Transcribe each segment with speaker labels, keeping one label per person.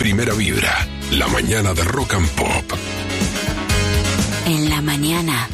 Speaker 1: Primera Vibra, la mañana de Rock and Pop.
Speaker 2: En la mañana,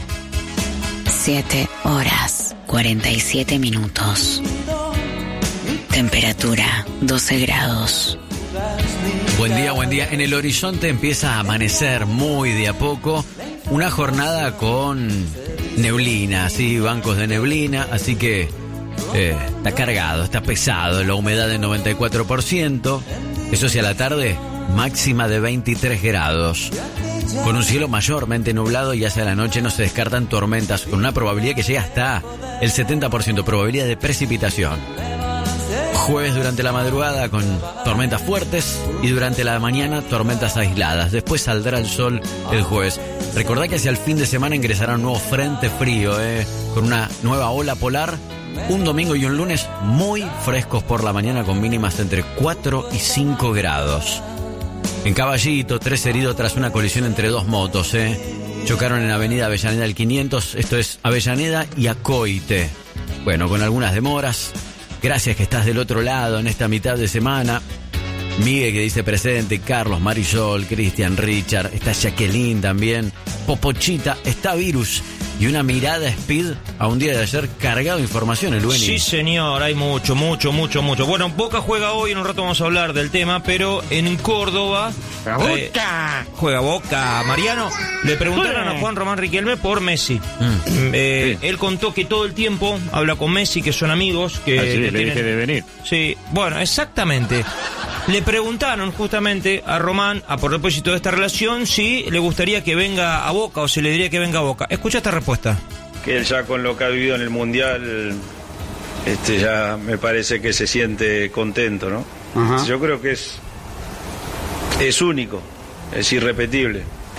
Speaker 2: 7:47. Temperatura 12 grados.
Speaker 3: Buen día, buen día. En el horizonte empieza a amanecer muy de a poco. Una jornada con neblina, sí, bancos de neblina, así que está cargado, está pesado, la humedad del 94%. Eso sí, a la tarde, máxima de 23 grados. Con un cielo mayormente nublado y hacia la noche no se descartan tormentas, con una probabilidad que llega hasta el 70%, probabilidad de precipitación. Jueves durante la madrugada con tormentas fuertes y durante la mañana tormentas aisladas. Después saldrá el sol el jueves. Recordá que hacia el fin de semana ingresará un nuevo frente frío, con una nueva ola polar. Un domingo y un lunes muy frescos por la mañana con mínimas entre 4 y 5 grados. En Caballito, 3 heridos tras una colisión entre dos motos. Chocaron en Avenida Avellaneda el 500, esto es Avellaneda y Acoite. Bueno, con algunas demoras. Gracias que estás del otro lado en esta mitad de semana. Miguel que dice presente, Carlos, Marisol, Cristian, Richard, está Jacqueline también, Popochita, está Virus y una mirada speed a un día de ayer cargado de información, el Lueni.
Speaker 4: Sí, señor, hay mucho. Bueno, Boca juega hoy, en un rato vamos a hablar del tema, pero en Córdoba juega Boca. Mariano, le preguntaron a Juan Román Riquelme por Messi. Él contó que todo el tiempo habla con Messi, que son amigos. Que
Speaker 5: le dije de venir.
Speaker 4: Sí, bueno, exactamente. Le preguntaron justamente a Román, a propósito de esta relación, si le gustaría que venga a Boca o si le diría que venga a Boca. Escucha esta respuesta.
Speaker 6: Que él ya con lo que ha vivido en el Mundial, ya me parece que se siente contento, ¿no? Ajá. Yo creo que es único, es irrepetible.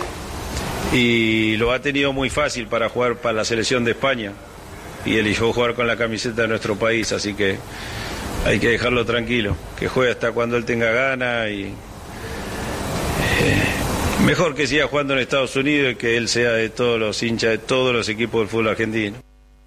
Speaker 6: Y lo ha tenido muy fácil para jugar para la selección de España. Y eligió jugar con la camiseta de nuestro país, así que hay que dejarlo tranquilo, que juegue hasta cuando él tenga ganas y mejor que siga jugando en Estados Unidos y que él sea de todos los hinchas de todos los equipos del fútbol argentino.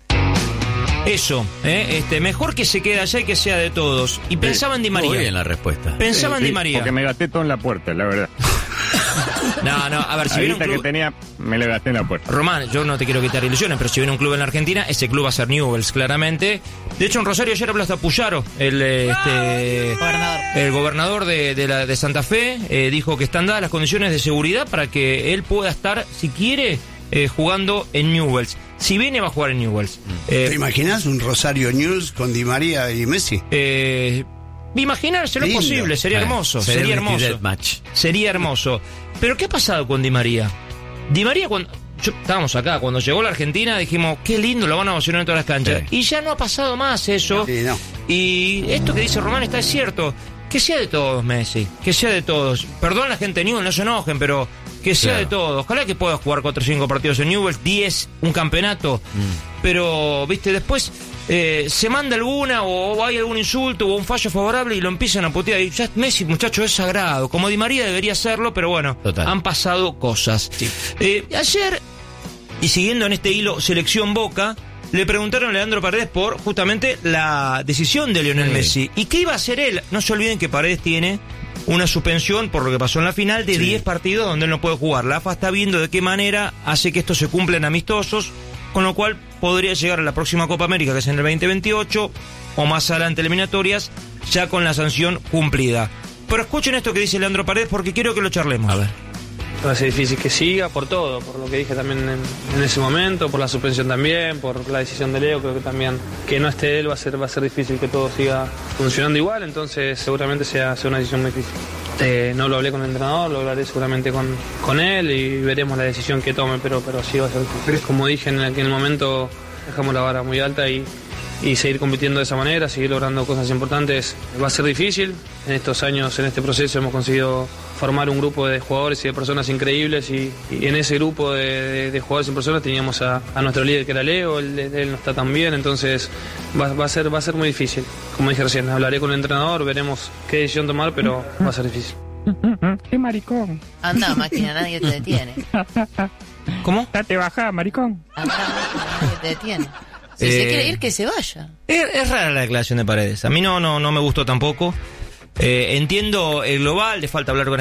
Speaker 4: Eso, mejor que se quede allá y que sea de todos. Y pensaba en Di María.
Speaker 3: Muy bien la respuesta.
Speaker 4: Pensaba en Di María.
Speaker 5: Porque me gasté todo en la puerta, la verdad.
Speaker 4: No, a ver, si viene un club
Speaker 5: que tenía, me le gasté en la puerta.
Speaker 4: Román, yo no te quiero quitar ilusiones, pero si viene un club en la Argentina, ese club va a ser Newell's, claramente. De hecho, en Rosario ayer habló hasta Puyaro, el gobernador de Santa Fe, dijo que están dadas las condiciones de seguridad para que él pueda estar, si quiere, jugando en Newell's. Si viene, va a jugar en Newell's.
Speaker 7: ¿Te imaginas un Rosario Newell's con Di María y Messi?
Speaker 4: Imaginárselo es posible, sería hermoso. Sería hermoso. Pero ¿qué ha pasado con Di María? Di María, estábamos acá, cuando llegó a la Argentina, dijimos, qué lindo, lo van a emocionar en todas las canchas. Sí. Y ya no ha pasado más eso. Sí, no. Y esto que dice Román está cierto. Que sea de todos, Messi. Que sea de todos. Perdón la gente de Newell's, no se enojen, pero que sea de todos. Ojalá que pueda jugar 4 o 5 partidos en Newell's, 10, un campeonato. Pero, viste, después se manda alguna o hay algún insulto o un fallo favorable y lo empiezan a putear. Y ya Messi, muchacho, es sagrado. Como Di María debería serlo, pero bueno, han pasado cosas. Sí. Ayer, y siguiendo en este hilo Selección Boca, le preguntaron a Leandro Paredes por justamente la decisión de Lionel Messi. ¿Y qué iba a hacer él? No se olviden que Paredes tiene una suspensión por lo que pasó en la final de 10 partidos donde él no puede jugar. La AFA está viendo de qué manera hace que estos se cumplan amistosos, con lo cual podría llegar a la próxima Copa América, que es en el 2028, o más adelante eliminatorias, ya con la sanción cumplida. Pero escuchen esto que dice Leandro Paredes porque quiero que lo charlemos. A ver.
Speaker 8: Va a ser difícil que siga por todo, por lo que dije también en ese momento, por la suspensión también, por la decisión de Leo, creo que también que no esté él va a ser difícil que todo siga funcionando igual, entonces seguramente sea una decisión muy difícil. No lo hablé con el entrenador, lo hablaré seguramente con él y veremos la decisión que tome, pero sí va a ser difícil. Como dije en aquel momento, dejamos la vara muy alta y seguir compitiendo de esa manera, seguir logrando cosas importantes, va a ser difícil. En estos años, en este proceso, hemos conseguido formar un grupo de jugadores y de personas increíbles y en ese grupo de jugadores y personas teníamos a nuestro líder que era Leo, él no está tan bien, entonces va a ser muy difícil. Como dije recién, hablaré con el entrenador, veremos qué decisión tomar, pero va a ser difícil.
Speaker 9: ¡Qué maricón!
Speaker 2: Anda, máquina, nadie te detiene.
Speaker 4: ¿Cómo?
Speaker 9: Date bajada, maricón.
Speaker 2: Anda, máquina, nadie te detiene. Si se quiere ir, que se vaya.
Speaker 4: Es rara la declaración de Paredes. A mí no me gustó tampoco. Entiendo el global, le falta hablar con